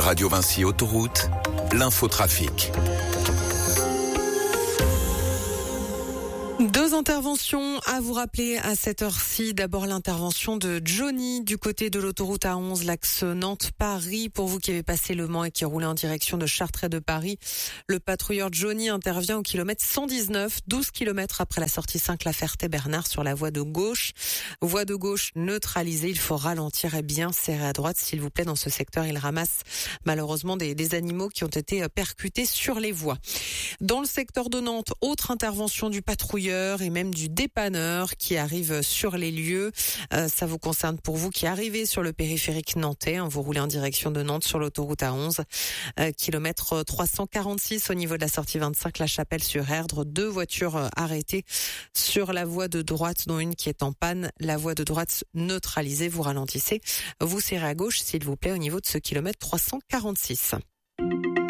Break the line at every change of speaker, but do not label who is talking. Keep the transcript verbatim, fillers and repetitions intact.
Radio Vinci Autoroute, l'infotrafic.
Deux interventions à vous rappeler à cette heure-ci. D'abord l'intervention de Johnny du côté de l'autoroute A onze, l'axe Nantes-Paris. Pour vous qui avez passé Le Mans et qui roulez en direction de Chartres et de Paris, le patrouilleur Johnny intervient au kilomètre cent dix-neuf, douze kilomètres après la sortie cinq La Ferté-Bernard sur la voie de gauche. Voie de gauche neutralisée, il faut ralentir et bien serrer à droite s'il vous plaît dans ce secteur. Il ramasse malheureusement des, des animaux qui ont été percutés sur les voies. Dans le secteur de Nantes, autre intervention du patrouilleur et même du dépanneur qui arrive sur les lieux. Euh, ça vous concerne pour vous qui arrivez sur le périphérique nantais. Hein, vous roulez en direction de Nantes sur l'autoroute A onze. Euh, kilomètre trois cent quarante-six au niveau de la sortie vingt-cinq La Chapelle-sur-Erdre. Deux voitures euh, arrêtées sur la voie de droite, dont une qui est en panne. La voie de droite neutralisée. Vous ralentissez. Vous serrez à gauche, s'il vous plaît, au niveau de ce kilomètre trois cent quarante-six.